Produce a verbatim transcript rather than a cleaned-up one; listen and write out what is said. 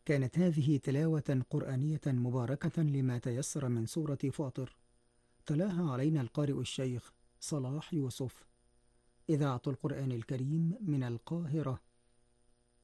كانت هذه تلاوة قرآنية مباركة لما تيسر من سورة فاطر، تلاها علينا القارئ الشيخ صلاح يوسف، إذاعة القرآن الكريم من القاهرة.